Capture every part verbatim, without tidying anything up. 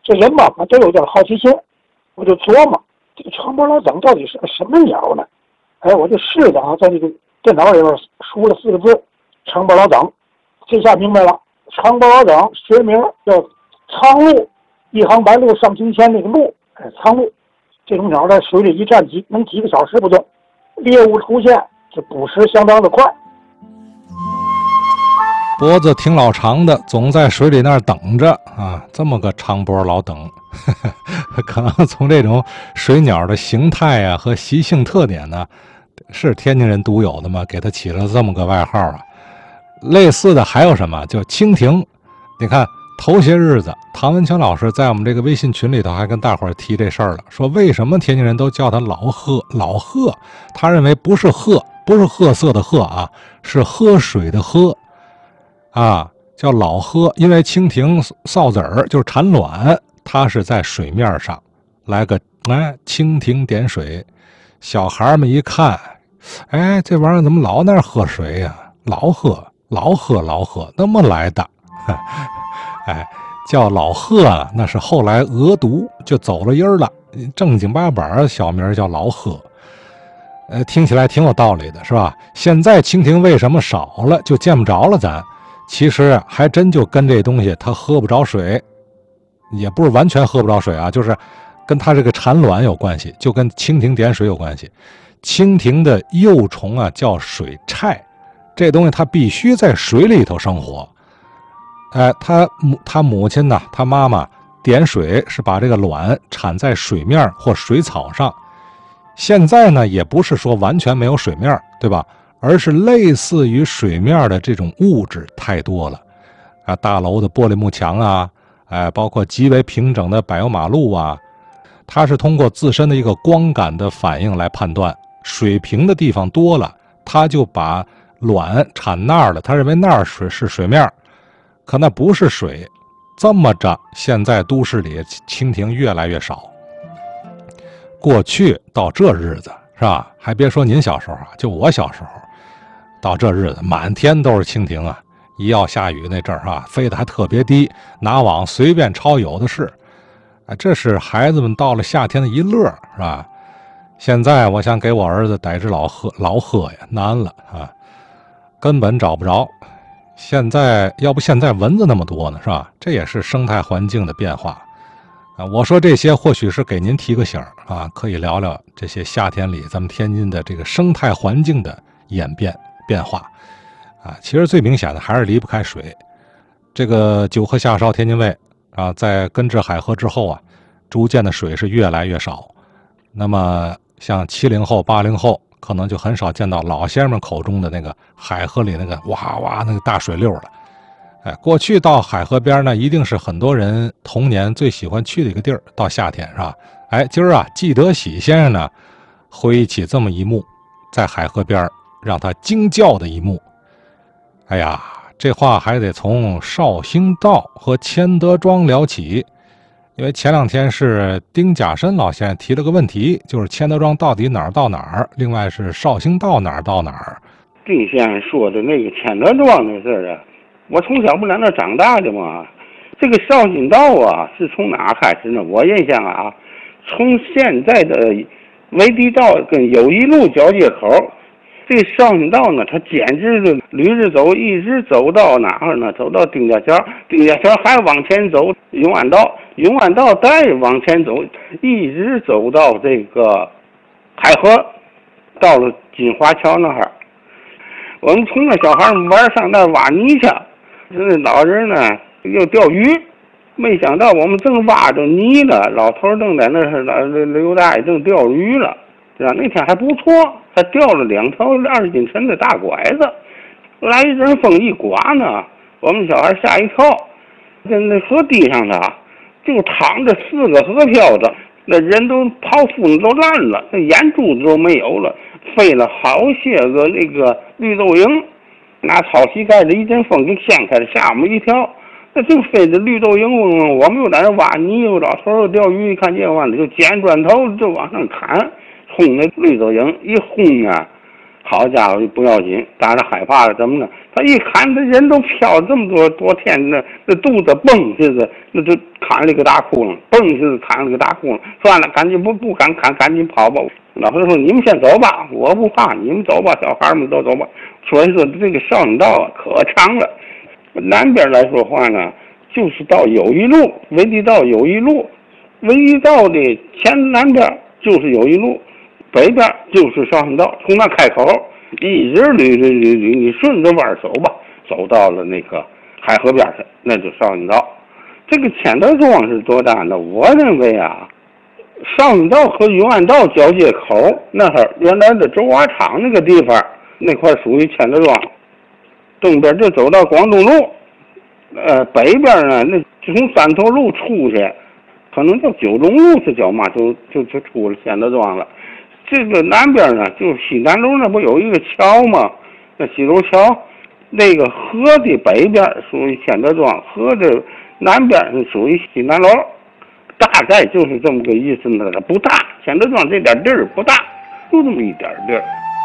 这人嘛，都有点好奇心，我就琢磨这个长脖老等到底是个什么鸟呢？哎，我就试着啊，在这个电脑里边输了四个字“长脖老等”，这下明白了。长脖老等学名叫苍鹭，一行白鹭上青天那个鹭，哎，苍鹭。这种鸟在水里一站几能几个小时不动，猎物出现这捕食相当的快。 脖子挺老长的，总在水里那儿等着啊，这么个长脖老等，呵呵，可能从这种水鸟的形态啊和习性特点呢，是天津人独有的嘛，给它起了这么个外号啊。类似的还有什么？就蜻蜓，你看。头些日子，唐文强老师在我们这个微信群里头还跟大伙儿提这事儿了，说为什么天津人都叫他老鹤？老鹤，他认为不是褐，不是褐色的褐啊，是喝水的喝，啊，叫老鹤，因为蜻蜓扫子儿就是产卵，它是在水面上来个哎蜻蜓点水，小孩们一看，哎，这玩意儿怎么老那儿喝水呀、啊？老喝，老喝，老喝，那么来的。哎，叫老鹤啊，那是后来俄读就走了音儿了，正经八板小名叫老鹤，呃，听起来挺有道理的，是吧？现在蜻蜓为什么少了，就见不着了咱？其实还真就跟这东西它喝不着水，也不是完全喝不着水啊，就是跟它这个产卵有关系，就跟蜻蜓点水有关系。蜻蜓的幼虫啊叫水菜，这东西它必须在水里头生活。哎，他母他母亲呢，他妈妈点水是把这个卵产在水面或水草上。现在呢，也不是说完全没有水面，对吧？而是类似于水面的这种物质太多了啊，大楼的玻璃幕墙啊，哎，包括极为平整的柏油马路啊，它是通过自身的一个光感的反应来判断，水平的地方多了，它就把卵产那儿了，他认为那儿水是水面。可那不是水，这么着，现在都市里蜻蜓越来越少。过去到这日子是吧？还别说您小时候啊，就我小时候，到这日子满天都是蜻蜓啊！一要下雨那阵儿啊，飞得还特别低，拿网随便抄有的是。哎，这是孩子们到了夏天的一乐，是吧？现在我想给我儿子逮只老鹤，老鹤呀，难了啊，根本找不着。现在要不现在蚊子那么多呢，是吧？这也是生态环境的变化啊。我说这些或许是给您提个醒啊，可以聊聊这些夏天里咱们天津的这个生态环境的演变变化啊。其实最明显的还是离不开水。这个九河下梢天津卫啊，在根治海河之后啊，逐渐的水是越来越少。那么像七零后、八零后。可能就很少见到老先生们口中的那个海河里那个哇哇那个大水溜了。哎，过去到海河边呢，一定是很多人童年最喜欢去的一个地儿。到夏天是吧？哎，今儿啊，季德喜先生呢，回忆起这么一幕，在海河边让他惊叫的一幕。哎呀，这话还得从绍兴道和千德庄聊起。因为前两天是丁甲申老先生提了个问题，就是千德庄到底哪儿到哪儿，另外是绍兴道哪儿到哪儿。 丁先生说的那个千德庄的事儿啊，我从小不在那长大的嘛。这个绍兴道啊，是从哪开始呢？我印象啊，从现在的围地道跟友谊路交界口，这个绍兴道呢，它简直是捋着走，一直走到哪儿呢？走到丁家桥，丁家桥还往前走，永安道。永安道再往前走，一直走到这个海河，到了金华桥那儿。我们从那小孩玩上那挖泥去，那老人呢又钓鱼，没想到我们正挖着泥呢，老头正在那儿，刘大爷正钓鱼了，对吧？那天还不错，还钓了两条二十斤沉的大拐子。来一阵风一刮呢，我们小孩吓一跳，在那河堤上呢。就躺着四个河漂子，那人都泡肤都烂了，那眼珠子都没有了，飞了好些个那个绿豆蝇，拿草席盖着一阵风给掀开了，吓我们一跳。那正飞着绿豆蝇嗡嗡，我们又在那挖泥，又老头又钓鱼，一看见完了就捡砖头就往上砍，轰那绿豆蝇一轰啊， 好家伙，不要紧，当然害怕了，怎么呢？他一看，这人都飘这么多多天，那那肚子蹦似的，那就砍了一个大窟窿，蹦似的砍了个大窟窿。算了，赶紧不不敢砍，赶紧跑吧。老师说：“你们先走吧，我不怕，你们走吧，小孩们都走吧。”所以说，这个少引道啊，可长了。南边来说话呢，就是到友谊路，文地道友谊路，文地道的前南边就是友谊路。北边就是少引道，从那开口一直捋捋捋捋，你顺着弯走吧，走到了那个海河边上，那就少引道。这个千德庄是多大呢？我认为啊，少引道和永安道交界口那儿原来的周瓦厂那个地方，那块属于千德庄。东边就走到广东路，呃，北边呢，那就从三头路出去，可能叫九龙路是叫嘛，就就就出了千德庄了。这个南边呢，就是西南楼那不有一个桥吗？那西楼桥，那个河的北边属于千德庄，河的南边是属于西南楼，大概就是这么个意思呢。不大，千德庄这点地儿不大，就这么一点地儿。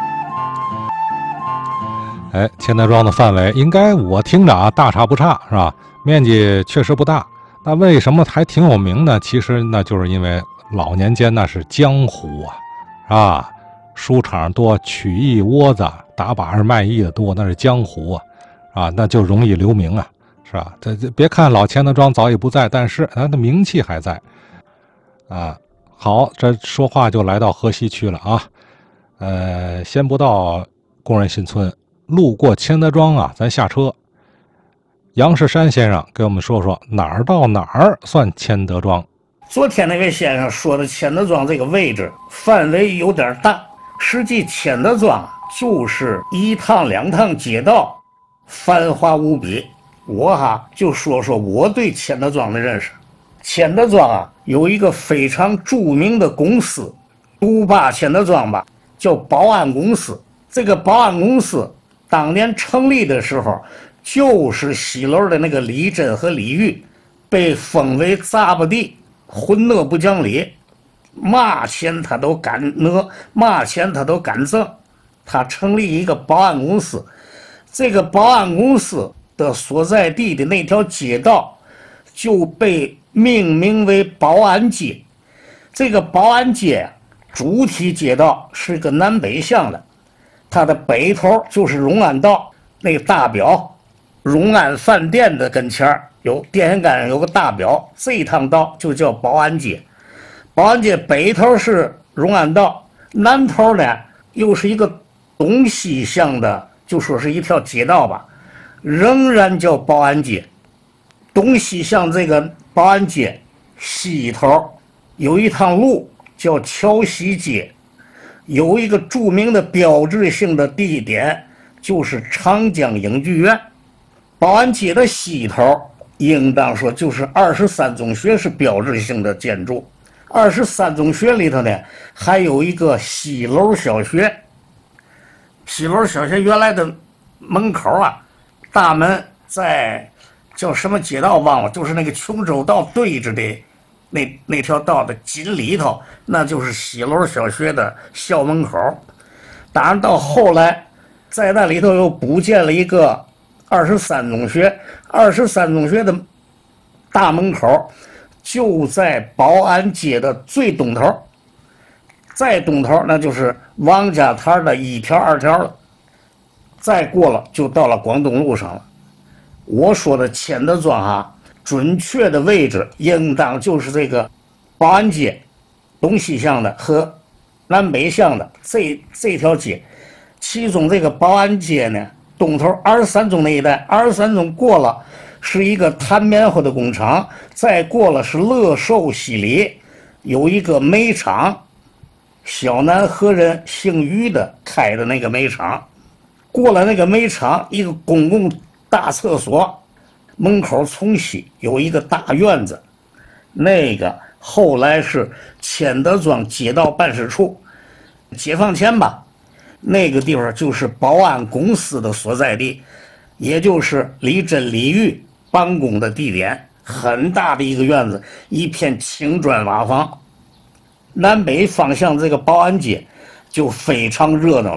哎，千德庄的范围应该我听着啊，大差不差是吧？面积确实不大，那为什么还挺有名呢？其实那就是因为老年间那是江湖啊。啊，书场多，曲艺窝子，打把式卖艺的多，那是江湖啊，啊，那就容易留名啊，是吧？这这别看老千德庄早已不在，但是他的名气还在，啊。好，这说话就来到河西区了啊，呃，先不到工人新村，路过千德庄啊，咱下车。杨世山先生给我们说说哪儿到哪儿算千德庄。 昨天那位先生说的千德庄这个位置范围有点大，实际千德庄就是一趟两趟街道，繁华无比。我哈就说说我对千德庄的认识。千德庄啊有一个非常著名的公司，独霸千德庄吧，叫保安公司。这个保安公司当年成立的时候，就是西楼的那个李真和李玉被封为杂巴地。混讷不讲理，嘛钱他都敢讹，嘛钱他都敢挣。他成立一个保安公司，这个保安公司的所在地的那条街道就被命名为保安街。这个保安街主体街道是个南北向的，它的北头就是荣安道，那个大表荣安饭店的跟前儿有电线杆上有个大表，这一趟道就叫保安街。保安街北头是荣安道，南头呢又是一个东西向的，就说是一条街道吧，仍然叫保安街。东西向这个保安街西头有一趟路叫桥西街，有一个著名的标志性的地点就是长江影剧院。保安街的西头应当说就是二十三中学是标志性的建筑，二十三中学里头呢还有一个西楼小学。西楼小学原来的门口啊，大门在叫什么街道忘了，就是那个琼州道对着的那那条道的紧里头，那就是西楼小学的校门口。当然到后来在那里头又补建了一个二十三中学，二十三中学的大门口就在保安街的最东头，再东头那就是王家滩的一条二条了，再过了就到了广东路上了。我说的千德庄啊，准确的位置应当就是这个保安街东西向的和南北向的这这条街，其中这个保安街呢，东头二十三中那一带，二十三中过了是一个弹棉花的工厂，再过了是乐寿西里有一个煤厂，小南河人姓于的开的那个煤厂。过了那个煤厂，一个公共大厕所，门口从西有一个大院子，那个后来是千德庄街道办事处。解放前吧，那个地方就是保安公司的所在地，也就是李真李玉办公的地点，很大的一个院子，一片青砖瓦房。南北方向这个保安街就非常热闹了，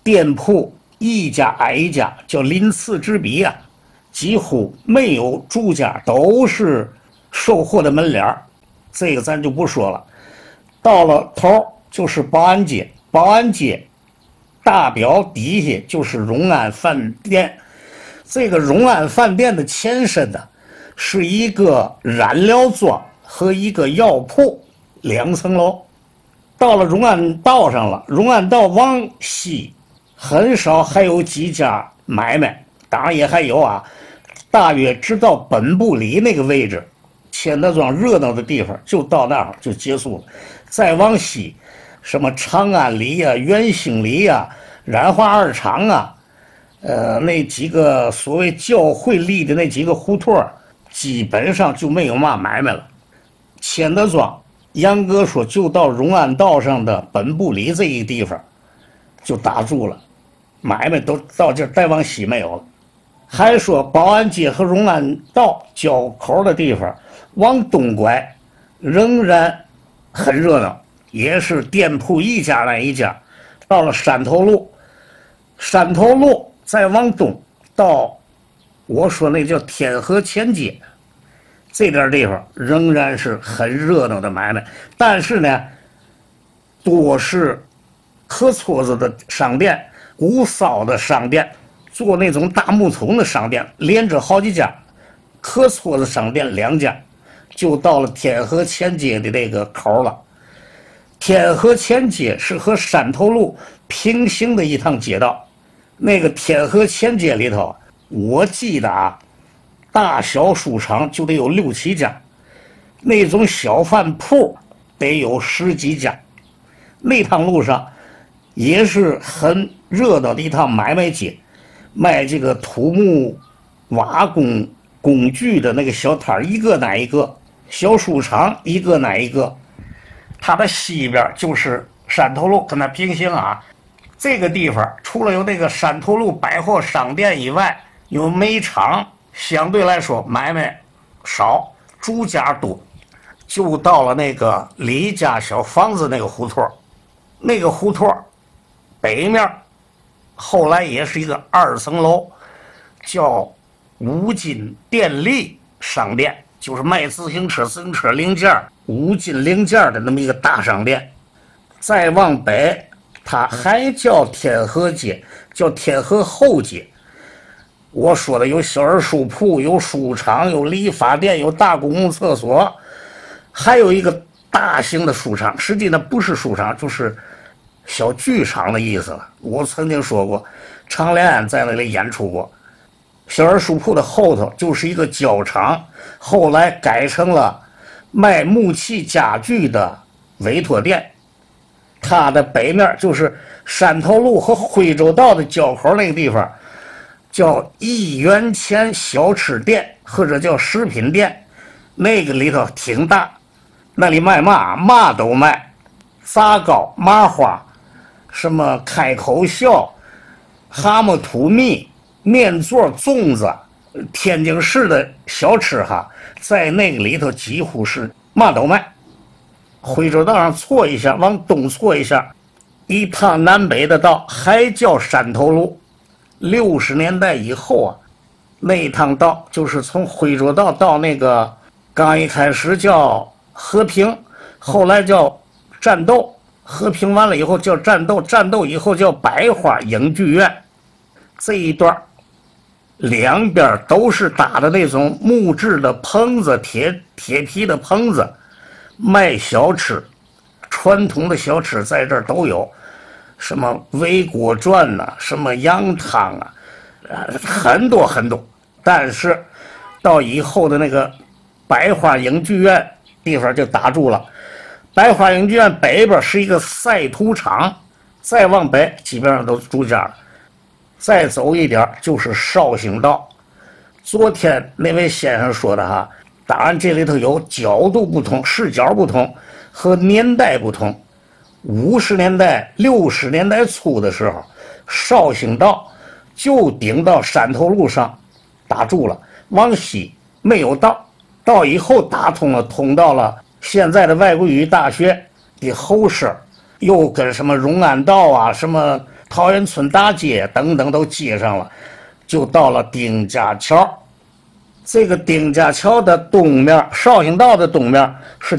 店铺一家挨一家，叫鳞次栉比啊，几乎没有住家，都是售货的门脸，这个咱就不说了。到了头就是保安街，保安街大表底下就是荣安饭店，这个荣安饭店的前身呢，是一个染料庄和一个药铺，两层楼。到了荣安道上了，荣安道往西很少还有几家买卖，当然也还有啊，大约直到本部里那个位置，钱德庄热闹的地方就到那儿就结束了。再往西，什么长安里呀、元兴里呀、染化二厂啊，呃，那几个所谓教会立的那几个胡同，基本上就没有嘛买卖了。钱德庄严格说就到荣安道上的本部里这一地方就打住了，买卖都到这儿，再往西没有了。还说保安街和荣安道交口的地方往东拐仍然很热闹，也是店铺一家来一家。到了山头路，山头路再往东到我说那叫天河前街，这点地方仍然是很热闹的买卖，但是呢多是磕撮子的商店，古骚的商店，做那种大木桶的商店，连着好几家，磕撮子商店两家，就到了天河前街的这个口了。天河前街是和山头路平行的一趟街道，那个天河前街里头，我记得啊，大小书场就得有六七家，那种小饭铺得有十几家。那趟路上也是很热闹的一趟买卖街，卖这个土木瓦工工具的那个小摊一个挨一个，小书场一个挨一个。它的西边就是山头路，跟它平行啊。这个地方除了有那个山头路百货商店以外，有煤厂，相对来说买卖少，住家多。就到了那个李家小房子那个胡同，那个胡同北面后来也是一个二层楼，叫五金电力商店，就是卖自行车、自行车零件、五金零件的那么一个大商店。再往北，它还叫天河街，叫天河后街。我说的有小儿书铺，有书场，有理发店，有大公共厕所，还有一个大型的书场，实际呢不是书场，就是小剧场的意思了。我曾经说过，常连安在那里演出过。小儿书铺的后头就是一个胶厂，后来改成了卖木器家具的委托店。它的北面就是山头路和徽州道的交口那个地方，叫一元钱小吃店或者叫食品店，那个里头挺大，那里卖嘛嘛都卖，杂糕、麻花，什么开口笑、蛤蟆土蜜、面座、粽子，天津市的小吃哈，在那个里头几乎是嘛都卖。徽州道上错一下，往东错一下，一趟南北的道还叫山头路。六十年代以后啊，那一趟道就是从徽州道到那个刚一开始叫和平，后来叫战斗，和平完了以后叫战斗，战斗以后叫百花影剧院。这一段两边都是搭的那种木质的棚子，铁铁皮的棚子，卖小吃，传统的小吃在这儿都有，什么围锅转呐、啊，什么羊汤啊，呃，很多很多。但是到以后的那个百花影剧院地方就打住了。百花影剧院北边是一个赛土场，再往北基本上都是住家了。再走一点就是绍兴道。昨天那位先生说的哈，当然这里头有角度不同、视角不同和年代不同。五十年代、六十年代初的时候，绍兴道就顶到山头路上打住了，往西没有道，到以后打通了，通到了现在的外国语大学的后身，又跟什么荣安道啊、什么桃源村大街等等都接上了，就到了丁家桥。这个丁家桥的东面，绍兴道的东面是